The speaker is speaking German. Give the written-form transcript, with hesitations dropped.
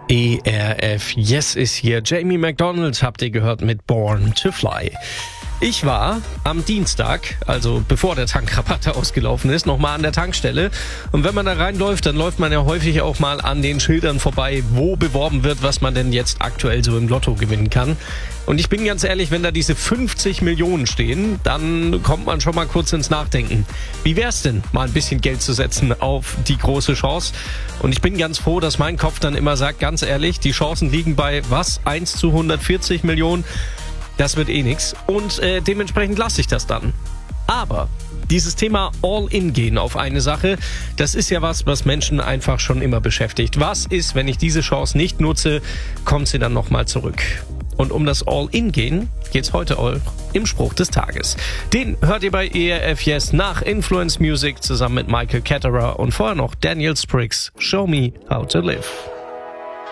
ERF Yes ist hier. Jamie McDonald habt ihr gehört mit Born to Fly. Ich war am Dienstag, also bevor der Tankrabatt ausgelaufen ist, nochmal an der Tankstelle. Und wenn man da reinläuft, dann läuft man ja häufig auch mal an den Schildern vorbei, wo beworben wird, was man denn jetzt aktuell so im Lotto gewinnen kann. Und ich bin ganz ehrlich, wenn da diese 50 Millionen stehen, dann kommt man schon mal kurz ins Nachdenken. Wie wär's denn, mal ein bisschen Geld zu setzen auf die große Chance? Und ich bin ganz froh, dass mein Kopf dann immer sagt, ganz ehrlich, die Chancen liegen bei, 1 zu 140 Millionen? Das wird eh nix. Und dementsprechend lasse ich das dann. Aber dieses Thema All-In gehen auf eine Sache, das ist ja was Menschen einfach schon immer beschäftigt. Was ist, wenn ich diese Chance nicht nutze, kommt sie dann nochmal zurück? Und um das All-In gehen geht's heute auch im Spruch des Tages. Den hört ihr bei ERF Yes nach Influence Music zusammen mit Michael Ketterer und vorher noch Daniel Spriggs, Show Me How to Live.